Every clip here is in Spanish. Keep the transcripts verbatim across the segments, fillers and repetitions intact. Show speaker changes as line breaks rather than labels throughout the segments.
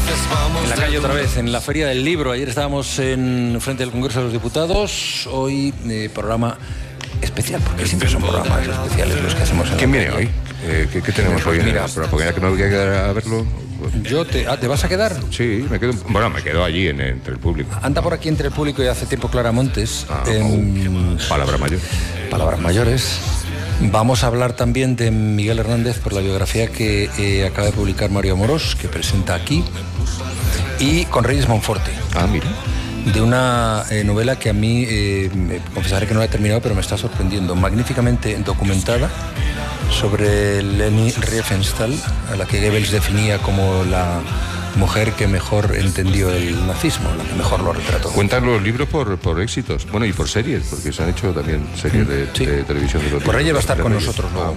En la calle otra vez, en la Feria del Libro. Ayer estábamos en frente del Congreso de los Diputados. Hoy eh, programa especial, porque siempre son programas especiales los que hacemos. En
¿Quién viene hoy? Eh, ¿qué, ¿Qué tenemos hoy? Mira, en el programa? Porque ya que me voy a quedar a verlo.
Yo te, ah, ¿te vas a quedar?
Sí, me quedo. Bueno, me quedo allí en, entre el público.
Anda por aquí entre el público y hace tiempo Clara Montes.
Ah,
en,
oh, palabra mayor.
Palabras mayores. Vamos a hablar también de Miguel Hernández por la biografía que eh, acaba de publicar Mario Amorós, que presenta aquí, y con Reyes Monforte.
Ah, mira.
De una eh, novela que a mí, eh, me confesaré que no la he terminado, pero me está sorprendiendo. Magníficamente documentada sobre Leni Riefenstahl, a la que Goebbels definía como la mujer que mejor entendió el nazismo, la que mejor lo retrató.
Cuentan los libros por, por éxitos, bueno, y por series, porque se han hecho también series de,
sí.
de televisión. De los
Por Reyes va a estar con
Reyes.
nosotros luego.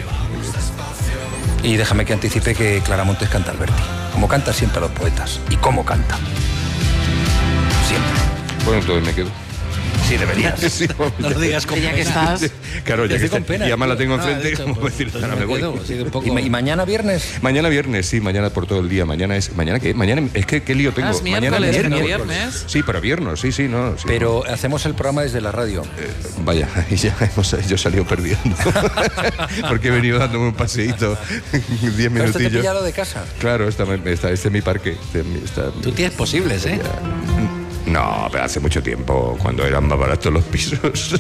Ah,
y déjame que anticipe que Clara Montes canta Alberti, como canta siempre a los poetas. ¿Y cómo canta? Siempre.
bueno, entonces me quedo.
Sí, deberías.
Sí,
No lo digas con
ya que
pena.
estás.
Claro, ya que
con
está,
pena,
y además la tengo
No,
enfrente,
dicho,
como
pues,
decir,
entonces
ahora me
me
voy.
quedo, así de un poco.
¿Y, ma- y mañana viernes?
Mañana viernes, sí, mañana por todo el día. Mañana es. ¿Mañana qué? Mañana es que qué lío tengo.
Ah, es
mañana
miércoles,
miércoles.
no viernes.
Sí, pero viernes, sí, sí, no. Sí,
Pero hacemos el programa desde la radio.
Eh, vaya, y ya hemos, yo he salido perdiendo. Porque he venido dándome un paseíto, diez
Pero esto te
minutillos.
pilla lo de casa.
Claro, esta, esta, este es mi parque. Este es mi- esta-
Tú tienes posibles, ¿eh?
No, pero hace mucho tiempo, cuando eran más baratos los pisos.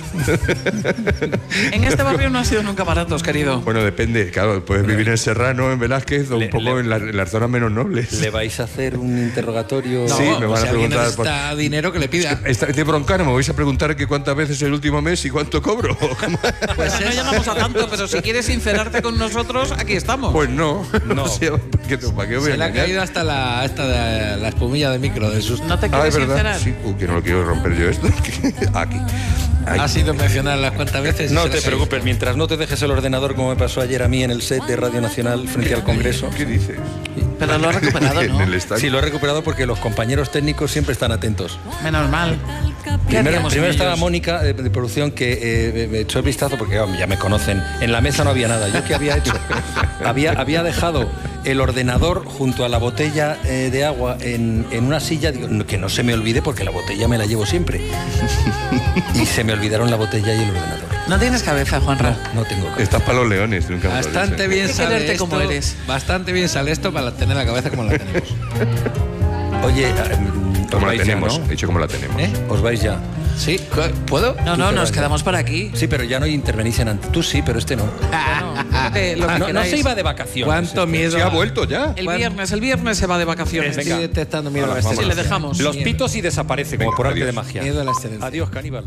En este barrio no ha sido nunca baratos, querido.
Bueno, depende, claro, puedes vivir en Serrano, en Velázquez, o
Le-
un poco
le-
en, la- en las zonas menos nobles.
¿Le vais a hacer un interrogatorio?
Sí, me van
si
a
alguien
preguntar por-
necesita dinero que le pida.
Está de broncano, me vais a preguntar que cuántas veces el último mes y cuánto cobro.
Pues no llamamos a tanto, pero si quieres sincerarte con nosotros, aquí estamos.
Pues no,
No.
O sea, ¿para qué, ¿para qué voy a
Se le ha
engañar?
caído hasta la, hasta de- la espumilla de micro de susto.
¿No te
Ah,
quieres
es verdad.
sincerar?
Sí, uy, que no lo quiero romper yo esto. Aquí. Ay.
Ha sido mencionar las cuantas veces. y
No
se le
te
ha caído.
preocupes, mientras no te dejes el ordenador como me pasó ayer a mí en el set de Radio Nacional frente al Congreso.
¿Qué dices?
Pero lo has recuperado,
En
¿no?
el estadio.
Sí, lo he recuperado porque los compañeros técnicos siempre están atentos.
Menos mal. ¿Qué
Primero,
haríamos
primero
sin
estaba
ellos?
Mónica de, de producción que eh, me echó el vistazo porque oh, ya me conocen. En la mesa no había nada. ¿Yo qué había hecho? había, había dejado el ordenador junto a la botella eh, de agua en, en una silla. Digo, no, que no se me olvide porque la botella me la llevo siempre. Y se me olvidaron la botella y el ordenador.
No tienes cabeza, Juanra.
No, no tengo.
Estás para los leones, nunca me lo
Bastante
dices.
bien
Hay que
sale
quererte
esto.
como eres.
Bastante bien sale esto para tener la cabeza como la tenemos.
Oye, eh, os
Como la
vais ya,
tenemos,
¿no?
he dicho como la tenemos.
¿Eh?
Os vais ya.
¿Sí? ¿Puedo?
No,
Tú
no,
te
nos
vas,
quedamos por aquí.
Sí, pero ya no intervenís en antes. Tú sí, pero este no.
Bueno, lo que- lo que
Ah, no, no
queráis.
se iba de vacaciones.
¿Cuánto
este.
miedo?
Sí, ha vuelto ya.
El
Bueno.
viernes, el viernes se va de vacaciones.
Estoy detectando miedo a la
Ahora,
Sí, le
excelencia.
dejamos.
Los
Miedo.
pitos y desaparece, como
Venga,
por arte
adiós.
de magia.
Miedo a la excelencia.
Adiós, caníbal.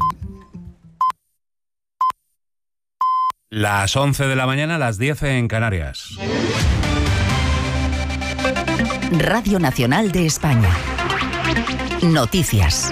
Las once de la mañana, las diez en Canarias.
Radio Nacional de España. Noticias.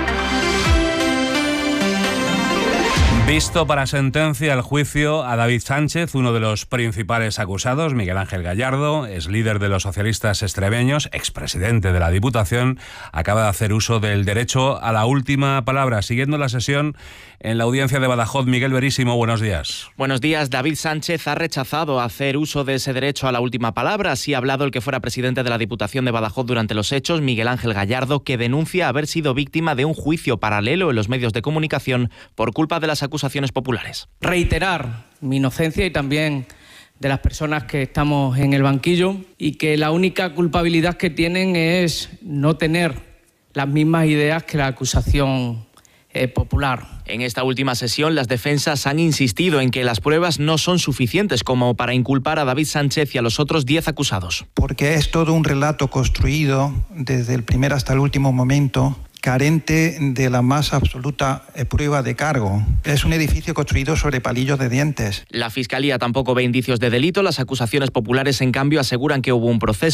Visto para sentencia el juicio a David Sánchez, uno de los principales acusados. Miguel Ángel Gallardo es líder de los socialistas extremeños, expresidente de la Diputación, acaba de hacer uso del derecho a la última palabra. Siguiendo la sesión en la audiencia de Badajoz, Miguel Verísimo, buenos días.
Buenos días. David Sánchez ha rechazado hacer uso de ese derecho a la última palabra. Así ha hablado el que fuera presidente de la Diputación de Badajoz durante los hechos, Miguel Ángel Gallardo, que denuncia haber sido víctima de un juicio paralelo en los medios de comunicación por culpa de las acusaciones populares.
Reiterar mi inocencia y también de las personas que estamos en el banquillo y que la única culpabilidad que tienen es no tener las mismas ideas que la acusación eh, popular.
En esta última sesión, las defensas han insistido en que las pruebas no son suficientes como para inculpar a David Sánchez y a los otros diez acusados.
Porque es todo un relato construido desde el primer hasta el último momento, carente de la más absoluta prueba de cargo. Es un edificio construido sobre palillos de dientes.
La Fiscalía tampoco ve indicios de delito. Las acusaciones populares, en cambio, aseguran que hubo un proceso